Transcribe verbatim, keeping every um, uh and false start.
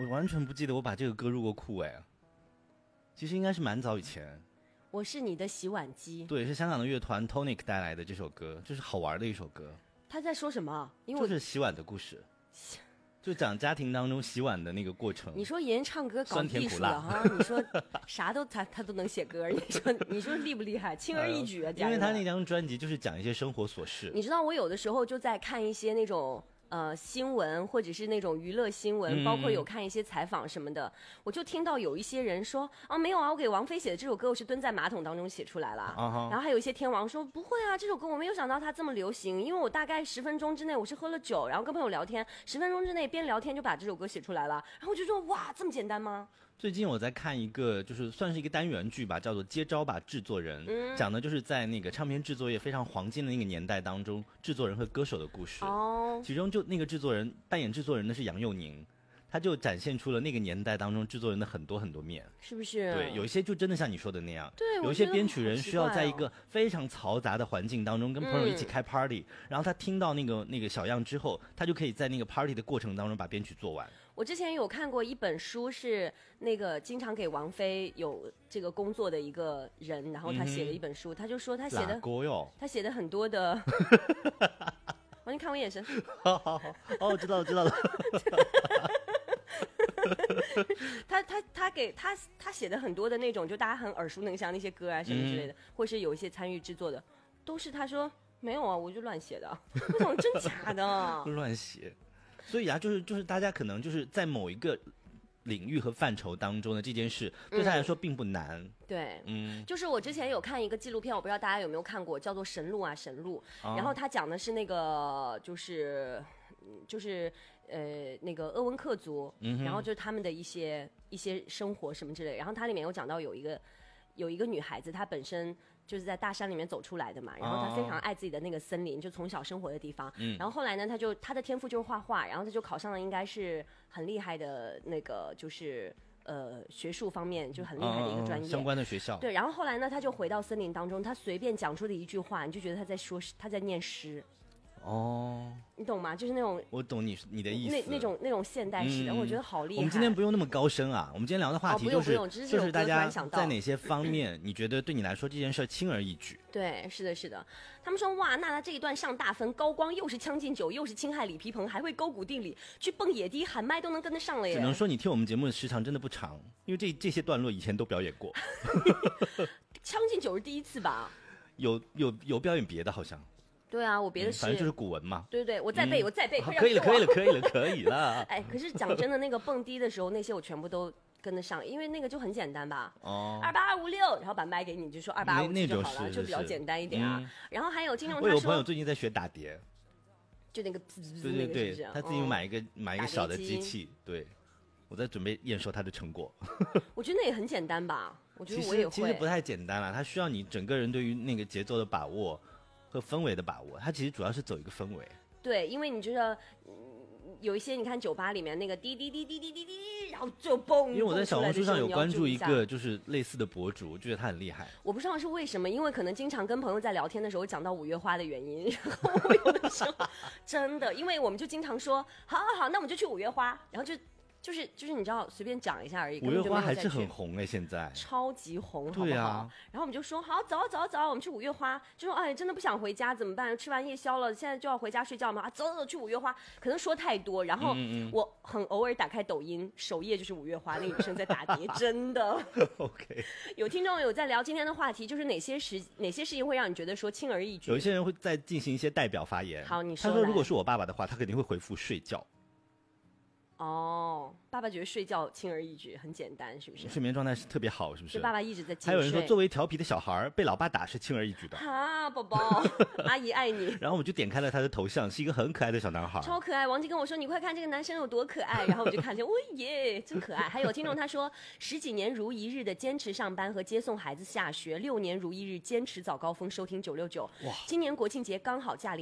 完全不记得我把这个歌入过库哎，其实应该是蛮早以前。 我是你的洗碗机， 对，是香港的乐团 Tonic 带来的这首歌，就是好玩的一首歌。 他在说什么？因为我就是洗碗的故事，就讲家庭当中洗碗的那个过程。 你说妍唱歌搞艺术的哈，你说啥都他他都能写歌，你说你说厉不厉害？轻而易举啊！ 呃、因为他那张专辑就是讲一些生活琐事。 你知道我有的时候就在看一些那种。呃，新闻或者是那种娱乐新闻， 嗯、 包括有看一些采访什么的，我就听到有一些人说啊，没有啊，我给王菲写的这首歌我是蹲在马桶当中写出来了。 Uh-huh. 然后还有一些天王说不会啊，这首歌我没有想到它这么流行，因为我大概十分钟之内我是喝了酒，然后跟朋友聊天，十分钟之内边聊天就把这首歌写出来了。然后我就说哇，这么简单吗？ 最近我在看一个，就是算是一个单元剧吧，叫做《接招吧制作人》，嗯，讲的就是在那个唱片制作业非常黄金的那个年代当中，制作人和歌手的故事。 哦， 其中就那个制作人扮演制作人的是杨佑宁，他就展现出了那个年代当中制作人的很多很多面， 是不是？ 对，有一些就真的像你说的那样， 对， 有一些编曲人需要在一个非常嘈杂的环境当中跟朋友一起开 party，、嗯、然后他听到那个那个小样之后，他就可以在那个 party 的过程当中把编曲做完。 我之前有看过一本书，是那个经常给王菲有这个工作的一个人，然后他写了一本书，嗯、他就说他写的，他写的很多的。王，你看我眼神。 好好好，哦，我知道了，知道了。 他他他给他他写的很多的那种，就大家很耳熟能详那些歌啊什么之类的，嗯、或是有一些参与制作的，都是他说没有啊，我就乱写的。我想真假的？ 乱写。所以啊，就是就是大家可能就是在某一个领域和范畴当中的这件事，对他来说并不难。 嗯、对， 嗯， 就是我之前有看一个纪录片，我不知道大家有没有看过，叫做《神路啊神路》，哦、然后他讲的是那个就是就是呃那个鄂温克族，嗯、然后就是他们的一些一些生活什么之类，然后它里面有讲到有一个有一个女孩子，她本身就是在大山里面走出来的嘛，然后他非常爱自己的那个森林，就从小生活的地方。嗯，然后后来呢，他就他的天赋就是画画，然后他就考上了应该是很厉害的那个就是呃学术方面就很厉害的一个专业、 嗯、相关的学校。 对，然后后来呢，他就回到森林当中，他随便讲出的一句话，你就觉得他在说他在念诗。 哦， 你懂吗？就是那种我懂你你的意思， 那那种那种现代诗的、嗯，我觉得好厉害。 我们今天不用那么高深啊，我们今天聊的话题就是、 哦、是就是大家在哪些方面，你觉得对你来说这件事轻而易举？ 对，是的，是的。他们说哇，娜娜这一段上大分，高光又是《将进酒》，又是侵害李皮鹏，还会勾股定理，去蹦野迪喊麦都能跟得上了耶。 只能说你听我们节目的时长真的不长，因为这这些段落以前都表演过。 《将进酒》是第一次吧？ 有有有表演别的好像。 对啊，我别的是、 嗯、反正就是古文嘛。 对对，我再背，嗯、我再背， 可以了，可以了，可以了，可以了。 哎，可是讲真的，那个蹦迪的时候，那些我全部都跟得上，因为那个就很简单吧。哦。二八二五六，然后把麦给你，就说二八二五就好了，就比较简单一点啊。嗯、然后还有听众他说， 我有朋友最近在学打碟， 就那个滋滋滋对对对， 是是他自己买一个、哦、买一个小的机器，对，我在准备验收他的成果。 我觉得那也很简单吧，我觉得我也会。 其实其实不太简单啦，它需要你整个人对于那个节奏的把握。和氛围的把握，它其实主要是走一个氛围。 对，因为你觉得、嗯、有一些，你看酒吧里面那个滴滴滴滴滴滴滴，然后就蹦。 因为我在小红书上有关注一个就是类似的博主，我觉得他很厉害。 我不知道是为什么，因为可能经常跟朋友在聊天的时候讲到五月花的原因，然后我有的时候真的，因为我们就经常说，好好好，那我们就去五月花，然后就。就是就是你知道随便讲一下而已。 五月花还是很红哎、欸，现在超级红，好不好？ 对啊。 然后我们就说好，走走走，我们去五月花。就说哎，真的不想回家怎么办？吃完夜宵了，现在就要回家睡觉吗？啊，走走走，去五月花。可能说太多，然后我很偶尔打开抖音首页就是五月花，那女生在打碟，真的。 OK。 有听众有在聊今天的话题，就是哪些事哪些事情会让你觉得说轻而易举？ 有一些人会在进行一些代表发言。 好，你说。 他说如果是我爸爸的话，他肯定会回复睡觉。 哦，爸爸觉得睡觉轻而易举，很简单，是不是？ 睡眠状态是特别好，是不是？ 爸爸一直在。 还有人说，作为调皮的小孩，被老爸打是轻而易举的。 啊，宝宝，阿姨爱你。 然后我们就点开了他的头像，是一个很可爱的小男孩， 超可爱。王晶跟我说：“你快看这个男生有多可爱。”然后我就看见，哦耶，真可爱。还有听众他说，十几年如一日的坚持上班和接送孩子下学，六年如一日坚持早高峰收听九六九。哇，今年国庆节刚好假。